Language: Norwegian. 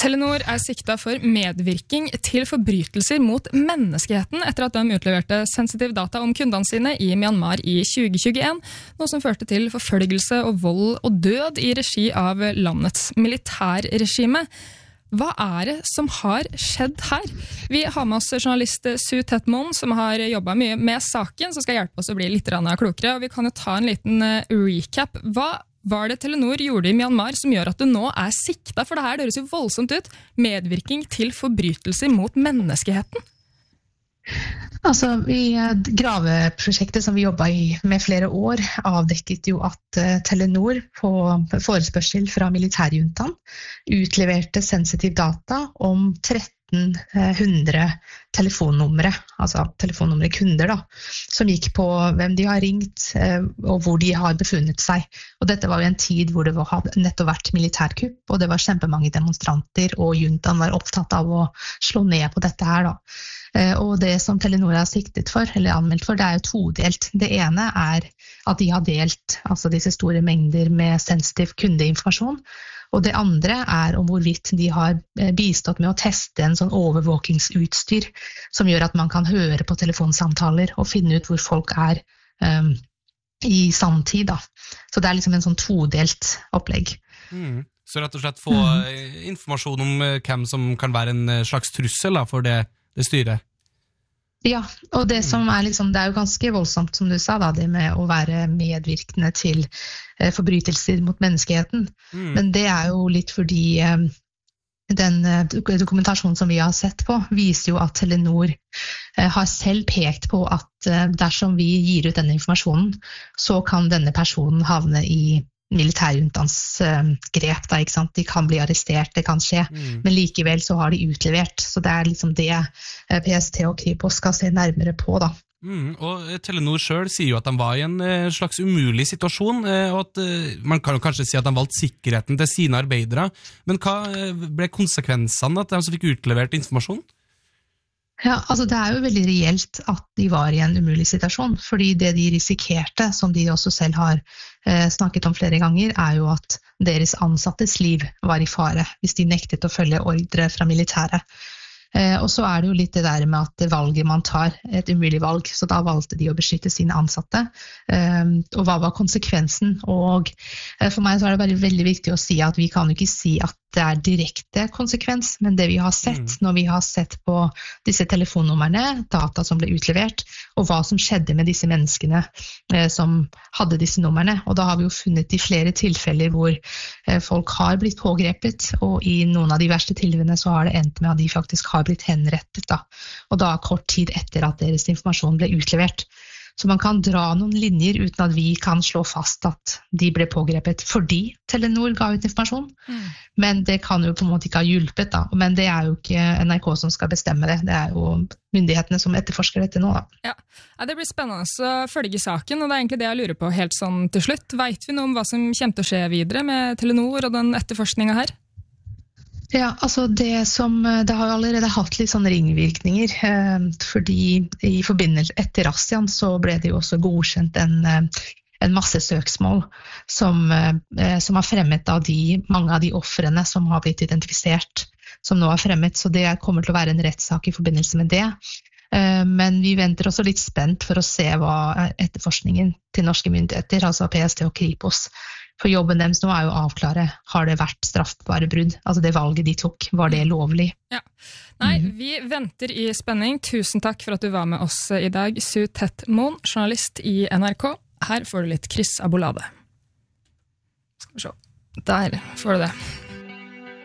Telenor siktet for medvirking til forbrytelser mot menneskeheten etter at de utleverte sensitiv data om kundene sine i Myanmar i 2021, noe som førte til forfølgelse og vold og død i regi av landets militærregime. Hva det som har skjedd her? Vi har med oss journalist Sue Tetmon, som har jobbet mye med saken, som skal hjelpe oss å bli litt klokere, og vi kan jo ta en liten recap. Hva var det Telenor gjorde i Myanmar som gjør at du nå siktet? For det her høres jo voldsomt ut. Medvirking til forbrytelser mot menneskeheten. Altså, I graveprosjektet som vi jobbet i med flere år, avdekket jo at Telenor på forespørsel fra militærjuntaen utleverte sensitiv data om 1300 telefonnumre, altså telefonnumre kunder da, som gikk på hvem de har ringt og hvor de har befunnet seg. Og dette var jo en tid hvor det hadde nettopp vært militærkupp, og det var kjempemange demonstranter, og juntaen var opptatt av å slå ned på dette her da. Og det som Telenor har siktet for, eller anmeldt for, det jo todelt. Det ene at de har delt altså disse store mengder med sensitiv kundeinformasjon, og det andre om hvorvidt de har bistått med å teste en sånn overvåkingsutstyr som gjør at man kan høre på telefonsamtaler og finne ut hvor folk i sanntid da. Så det liksom en sånn todelt opplegg. Så rett og slett få informasjon om hvem som kan være en slags trussel da, for det styret. Ja, og det som liksom, det jo ganske voldsomt, som du sa, da, det med å være medvirkende til forbrytelser mot menneskeheten. Men det jo litt fordi den dokumentasjonen som vi har sett på, viser jo at Telenor har selv pekt på at dersom vi gir ut denne informasjonen, så kan denne personen havne i militærjuntans grep, da, ikke sant? De kan bli arrestert, det kan skje, men likevel så har de utlevert, så det liksom det PST og Kripos skal se nærmere på da. Og Telenor selv sier jo at de var i en slags umulig situasjon, og at man kan jo kanskje si at de valgte sikkerheten til sine arbeidere, men hva ble konsekvensene at de så fikk utlevert informasjon? Ja, altså det jo veldig reelt at de var i en umulig situasjon, fordi det de risikerte, som de også selv har snakket om flere ganger, jo at deres ansattes liv var i fare hvis de nektet å følge ordre fra militæret. Og så det jo litt det der med at valget man tar, et umulig valg, så da valgte de å beskytte sine ansatte. Og hva var konsekvensen? Og for meg så det bare veldig viktig å si at vi kan jo ikke si at det direkte konsekvens, men det vi har sett når vi har sett på disse telefonnumrene, data som ble utlevert, og hva som skjedde med disse menneskene som hadde disse numrene. Og da har vi jo funnet i flere tilfeller hvor folk har blitt pågrepet, og i noen av de verste tilfellene så har det endt med at de faktisk har blitt henrettet da. Og da kort tid etter at deres informasjon ble utlevert. Så man kan dra noen linjer uten at vi kan slå fast at de ble pågrepet fordi Telenor ga ut informasjon. Men det kan jo på en måte ikke ha hjulpet da. Men det jo ikke NRK som skal bestemme det. Det jo myndighetene som etterforsker dette nå da. Ja, det blir spennende å følge saken, og det egentlig det jeg lurer på helt sånn til slutt. Vet vi noe om hva som kommer til å skje videre med Telenor og den etterforskningen her? Ja, altså det har jo allerede hatt litt sånne ringvirkninger, fordi i forbindelse etter razziaen så ble det jo også godkjent en masse søksmål som har fremmet av mange av de ofrene som har blitt identifisert, som nå har fremmet, så det kommer til å være en rettssak i forbindelse med det. Men vi venter også litt spent for å se hva etterforskningen til norske myndigheter, altså PST og Kripos. For jobben deres nå jo å avklare, har det vært straffbare brudd? Altså det valget de tok, var det lovlig? Ja. Nei, vi venter i spenning. Tusen takk for at du var med oss i dag, Sue Tetmon, journalist i NRK. Her får du litt Chris Abolade. Skal vi se. Der får du det.